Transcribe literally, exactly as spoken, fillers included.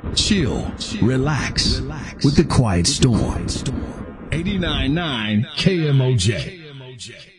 Chill, relax with the Quiet Storm. eighty-nine point nine K M O J.